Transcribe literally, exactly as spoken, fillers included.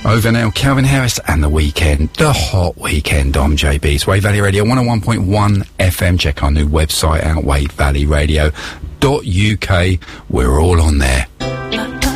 Over now, Calvin Harris and The Weekend, the hot weekend on J B's Wave Valley Radio one oh one point one F M. Check our new website out, wave valley radio dot U K. We're all on there.